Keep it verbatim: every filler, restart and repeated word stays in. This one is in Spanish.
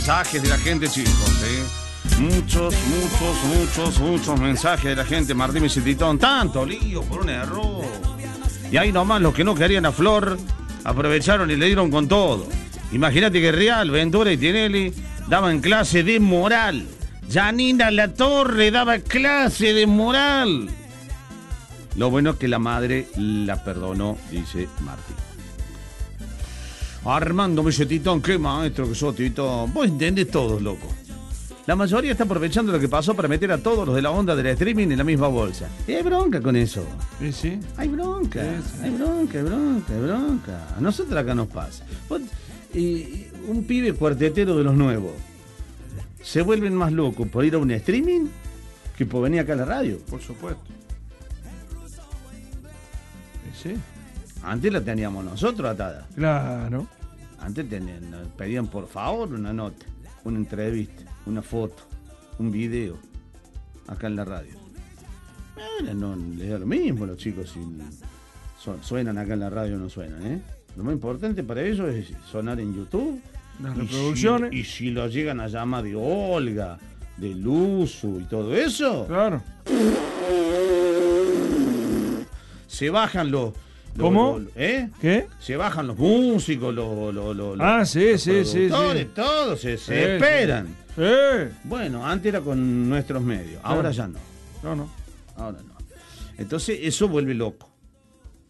Mensajes de la gente, chicos, ¿eh? Muchos, muchos, muchos, muchos mensajes de la gente. Martín y Titón, tanto lío por un error. Y ahí nomás los que no querían a Flor aprovecharon y le dieron con todo. Imagínate que Real, Ventura y Tinelli daban clase de moral. Janina Latorre daba clase de moral. Lo bueno es que la madre la perdonó, dice Martín. Armando, me dice Titón, qué maestro que sos, Titón. Vos entendés todo, loco. La mayoría está aprovechando lo que pasó para meter a todos los de la onda del streaming en la misma bolsa. Y hay bronca con eso. Sí, sí. Hay bronca, sí, sí. hay bronca, hay bronca, hay bronca. A nosotros acá nos pasa. Vos, y un pibe cuartetero de los nuevos se vuelven más locos por ir a un streaming que por venir acá a la radio. Por supuesto. Sí, sí. Antes la teníamos nosotros atada. Claro. Antes tenían, nos pedían por favor una nota, una entrevista, una foto, un video, acá en la radio. Ahora no les da lo mismo a los chicos si son, suenan acá en la radio o no suenan, ¿eh? Lo más importante para ellos es sonar en YouTube. Las y reproducciones. Si, y si lo llegan a llamar de Olga, de Luzu y todo eso, Claro. se bajan los... Lo, ¿Cómo? lo, ¿Eh? ¿Qué? Se bajan los músicos, los, los, los, Ah, sí, los sí, sí, productores, sí. todos se, se Sí, esperan. Sí. Bueno, antes era con nuestros medios, ahora Claro. ya no. No, no. Ahora no. Entonces eso vuelve loco.